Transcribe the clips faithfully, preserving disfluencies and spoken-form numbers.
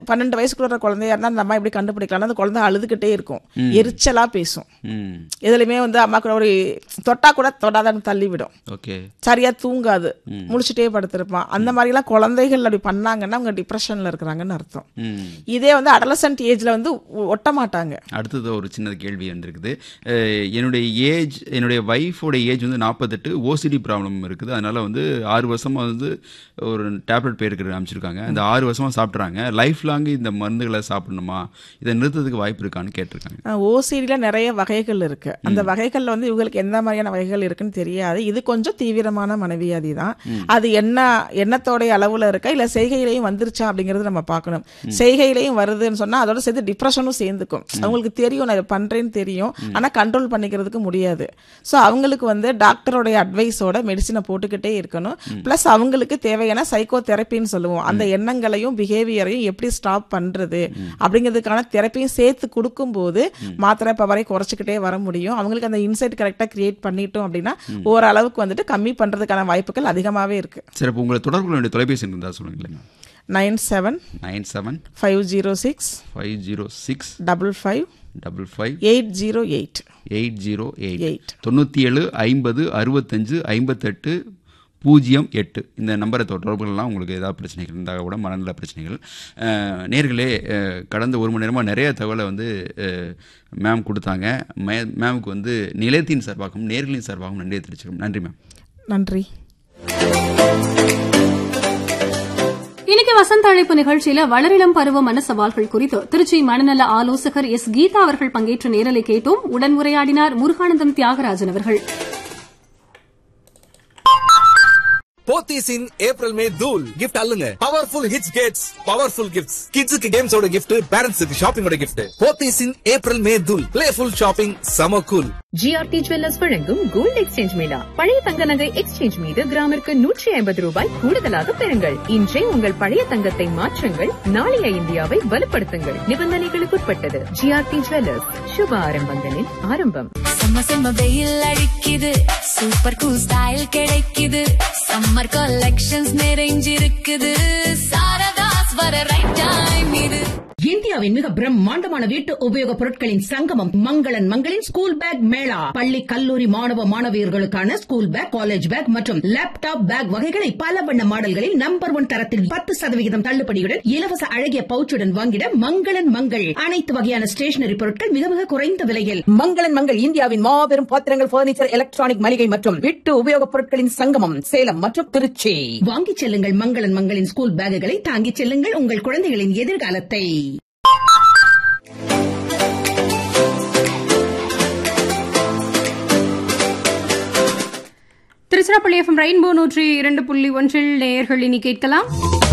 பன்னெண்டு வயசுக்குள்ள வர குழந்தையா இருந்தா அந்த அம்மா எப்படி கண்டுபிடிக்கலாம், அந்த குழந்தை அழுதுகிட்டே இருக்கும், எரிச்சலா பேசும், எதுலையுமே வந்து அம்மாக்கு ஒரு தொட்டா கூட தொடாதான்னு தள்ளி விடும், சரியா தூங்காது, முழிச்சுட்டே படுத்திருப்பான். அந்த மாதிரி எல்லாம் குழந்தைகள் அப்படி பண்ணாங்கன்னா அவங்க டிப்ரெஷன்ல இருக்கிறாங்கன்னு அர்த்தம். இதே வந்து அடலசன்ட் ஏஜ்ல வந்து ஒட்ட மாட்டாங்க. அடுத்தது ஒரு சின்ன கேள்வி வந்துருக்குது. என்னுடைய ஏஜ் என்னுடைய ஒய்ஃபோட ஏஜ் வந்து நாற்பத்தெட்டு, ஓசிடி ப்ராப்ளம் இருக்குது. அதனால வந்து ஆறு வருஷமா வந்து ஒரு டேப்லெட் பேருக்கு அமைச்சிருக்காங்க. அந்த ஆறு வருஷமா சாப்பிட்றாங்க. லைஃப் லாங் இந்த மருந்துகளை சாப்பிடணுமா, இதை நிறுத்ததுக்கு வாய்ப்பு இருக்கான்னு கேட்டிருக்காங்க. ஓசிடில நிறைய வகைகள் இருக்கு. அந்த வகைகள்ல வந்து இவங்களுக்கு எந்த மாதிரியான வகைகள் இருக்குன்னு தெரியாது. இது கொஞ்சம் தீவிரமான மனவியாதி தான். அது என்ன எண்ணத்தோடைய அளவுல இருக்கா இல்ல செய்கையிலையும் வந்துருச்சா அப்படிங்கறது நம்ம பார்க்கணும். செய்கையிலையும் வருதுன்னு சொன்னா அதோட சேர்த்து டிப்ரெஷனும் சேர்ந்துக்கும். அவங்களுக்கு தெரியும் நான் இதை பண்றேன்னு தெரியும், ஆனா கண்ட்ரோல் பண்ணிக்கிறதுக்கு முடியாது. ஸோ அவங்களுக்கு வந்து டாக்டரோடைய அட்வைஸோட மெடிசினை போட்டுக்கிட்டே இருக்கணும். பிளஸ் அவங்களுக்கு தேவையான சைக்கோ தெரப்பின்னு சொல்லுவோம். அந்த எண்ணங்களையும் பிஹேவியரையும் எப்படி ஸ்டாப் பண்றது அப்படிங்கிறதுக்கான தெரப்பியும் சேர்த்து கொடுக்கும் போது மாத்திரை பவரை குறைச்சிக்கிட்டே வர முடியும். அவங்களுக்கு அந்த இன்சைட் கரெக்டா கிரியேட் பண்ணிட்டோம் அப்படின்னா ஓரளவுக்கு வந்துட்டு கம்மி பண்றதுக்கான வாய்ப்புகள் அதிகமாவே இருக்கு. சரி, உங்களை தொடர்பு கொள்ள தொலைபேசி இருந்தா சொல்லுங்களேன். Nine seven nine seven five zero six five zero six double five double five eight zero eight eight zero eight தொண்ணூற்றி ஏழு ஐம்பது அறுபத்தஞ்சு ஐம்பத்தெட்டு பூஜ்ஜியம் எட்டு. இந்த நம்பரை தொடர்புகள்லாம் உங்களுக்கு ஏதாவது பிரச்சனைகள் இருந்தால் கூட மனநல பிரச்சனைகள். நேர்களே, கடந்த ஒரு மணி நேரமாக நிறைய தகவலை வந்து மேம் கொடுத்தாங்க. மே மேமுக்கு வந்து நிலையத்தின் சார்பாகவும் நேர்களின் சார்பாகவும் நன்றியை தெரிவிச்சுக்கோம். நன்றி மேம். நன்றி. இன்னைக்கு வசந்த அழைப்பு நிகழ்ச்சியில வளரிளம் பருவ மன சவால்கள் குறித்து திருச்சி மனநல ஆலோசகர் எஸ் கீதா அவர்கள் பங்கேற்ற நேரலை கேட்டோம். உடன் உரையாடினார் முருகானந்தம் தியாகராஜன் அவர்கள். போத்தீஸ் இன் ஏப்ரல் மே தூள் gift அல்லுங்க. Powerful hits Gates powerful gifts. கிட்ஸுக்கு கேம்ஸோட கிஃப்ட், பேரண்ட்ஸுக்கு ஷாப்பிங்கோட கிஃப்ட். போத்தீஸ் இன் ஏப்ரல் மே தூள். பிளேஃபுல் ஷாப்பிங், சம கூல். ஜிஆர்டி ஜுவல்லர்ஸ் வழங்கும் கோல்ட் எக்ஸ்சேஞ்ச் மேளா. பழைய தங்க நகை எக்ஸ்சேஞ்ச் மீது கிராமிற்கு நூற்றி ஐம்பது ரூபாய் கூடுதலாக பெறுங்கள். இன்றே உங்கள் பழைய தங்கத்தை மாற்றுங்கள். நாளைய இந்தியாவை வலுப்படுத்துங்கள். நிபந்தனைகளுக்குட்பட்டது. ஜிஆர்டி ஜுவல்லர்ஸ், சுப ஆரம்பங்களின் ஆரம்பம். செம்ம செம்ம வெயில் அடிக்குது, சூப்பர் கூல் ஸ்டைல் கிடைக்குது, சம்மர் கலெக்ஷன்ஸ் நிறைஞ்சிருக்குது, சாரதாஸ் வர ரைட் டைம் இது. இந்தியாவின் மிக பிரம்மாண்டமான வீட்டு உபயோக பொருட்களின் சங்கமம் மங்களன் மங்களின் ஸ்கூல் பேக் மேளா. பள்ளி கல்லூரி மாணவ மாணவியர்களுக்கான ஸ்கூல் பேக், காலேஜ் பேக் மற்றும் லேப்டாப் பேக் வகைகளை பல வண்ண மாடல்களில் நம்பர் ஒன் தரத்தில் பத்து சதவிகிதம் தள்ளுபடியுடன் இலவச அழகிய பவுச்சுடன் வாங்கிட மங்களன் மங்கள். அனைத்து வகையான ஸ்டேஷனரி பொருட்கள் மிக மிக குறைந்த விலையில். மங்களன் மங்கள் இந்தியாவின் மாபெரும் பாத்திரங்கள், பர்னிச்சர், எலக்ட்ரானிக் மளிகை மற்றும் வீட்டு உபயோக பொருட்களின் சங்கமம் சேலம் மற்றும் திருச்சி. வாங்கிச் செல்லுங்கள் மங்களன் மங்களின் ஸ்கூல் பேக்குகளை, தாங்கிச் செல்லுங்கள் உங்கள் குழந்தைகளின் எதிர்காலத்தை. திருச்சிராப்பள்ளி எஃப்எம் ரெயின்போ நூற்றி இரண்டு புள்ளி ஒன்றில் நேயர்கள் இனி கேட்கலாம்.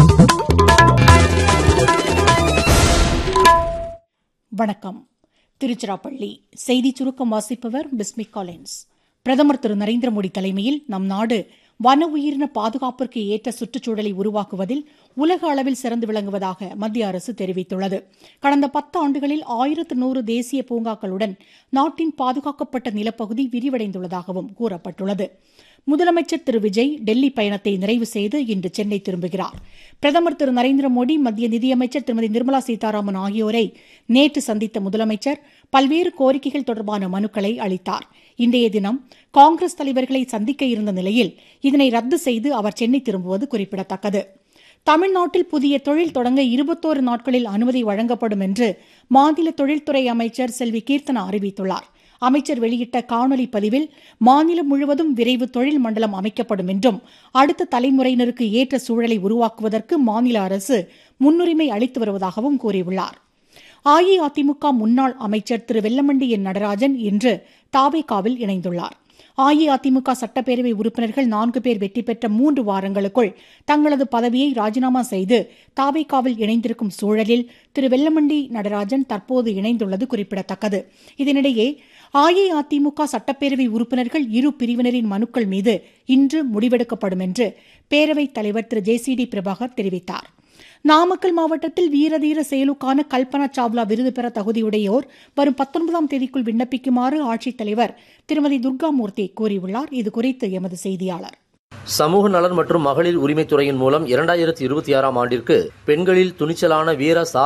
வணக்கம். திருச்சிராப்பள்ளி செய்தி சுருக்கம் வாசிப்பவர் பிஸ்மி காலின்ஸ். பிரதமர் திரு நரேந்திர மோடி தலைமையில் நம் நாடு வன உயிரின பாதுகாப்பிற்கு ஏற்ற சுற்றுச்சூழலை உருவாக்குவதில் உலக அளவில் சிறந்து விளங்குவதாக மத்திய அரசு தெரிவித்துள்ளது. கடந்த பத்து ஆண்டுகளில் ஆயிரத்து நூறு தேசிய பூங்காக்களுடன் நாட்டின் பாதுகாக்கப்பட்ட நிலப்பகுதி விரிவடைந்துள்ளதாகவும் கூறப்பட்டுள்ளது. முதலமைச்சர் திரு விஜய் டெல்லி பயணத்தை நிறைவு செய்து இன்று சென்னை திரும்புகிறார். பிரதமர் திரு நரேந்திர மோடி, மத்திய நிதியமைச்சர் திருமதி நிர்மலா சீதாராமன் ஆகியோரை நேற்று சந்தித்த முதலமைச்சர் பல்வேறு கோரிக்கைகள் தொடர்பான மனுக்களை அளித்தார். இன்றைய தினம் காங்கிரஸ் தலைவர்களை சந்திக்க இருந்த நிலையில் இதனை ரத்து செய்து அவர் சென்னை திரும்புவது குறிப்பிடத்தக்கது. தமிழ்நாட்டில் புதிய தொழில் தொடங்க இருபத்தோரு நாட்களில் அனுமதி வழங்கப்படும் என்று மாநில தொழில்துறை அமைச்சர் செல்வி கீர்த்தனா அறிவித்துள்ளார். அமைச்சர் வெளியிட்ட காணொலி பதிவில் மாநிலம் முழுவதும் விரைவு தொழில் மண்டலம் அமைக்கப்படும் என்றும் அடுத்த தலைமுறையினருக்கு ஏற்ற சூழலை உருவாக்குவதற்கு மாநில அரசு முன்னுரிமை அளித்து வருவதாகவும் கூறியுள்ளார். அஇஅதிமுக முன்னாள் அமைச்சர் திரு வெல்லமண்டி என் நடராஜன் இன்று தாவேகாவில் இணைந்துள்ளார். அஇஅதிமுக சட்டப்பேரவை உறுப்பினர்கள் நான்கு பேர் வெற்றி பெற்ற மூன்று வாரங்களுக்குள் தங்களது பதவியை ராஜினாமா செய்து தாவேகாவில் இணைந்திருக்கும் சூழலில் திரு வெல்லமண்டி நடராஜன் தற்போது இணைந்துள்ளது குறிப்பிடத்தக்கது. இதனிடையே அஇஅதிமுக சட்டப்பேரவை உறுப்பினர்கள் இரு பிரிவினரின் மனுக்கள் மீது இன்று முடிவெடுக்கப்படும் என்று பேரவைத் தலைவர் திரு ஜே சி டி பிரபாகர் தெரிவித்தார். நாமக்கல் மாவட்டத்தில் வீரதீர செயலுக்கான கல்பனா சாவ்லா விருது பெற தகுதியுடையோர் வரும் பத்தொன்பதாம் தேதிக்குள் விண்ணப்பிக்குமாறு ஆட்சித்தலைவர் திருமதி துர்காமூர்த்தி கூறியுள்ளார். இதுகுறித்து எமது செய்தியாளர். சமூக நலன் மற்றும் மகளிர் உரிமைத்துறையின் மூலம் இரண்டாயிரத்தி இருபத்தி ஆறாம் ஆண்டிற்கு பெண்களில் துணிச்சலான வீர